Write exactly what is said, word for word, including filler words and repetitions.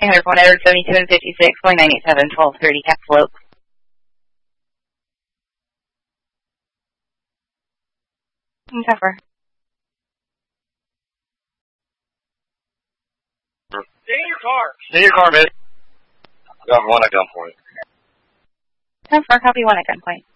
one seventy-two and fifty-six, going nine eight seven, twelve thirty, Castle Oak. Tougher. Stay in your car. Stay in your car, man. Got one at gunpoint. Tougher, copy one at gunpoint.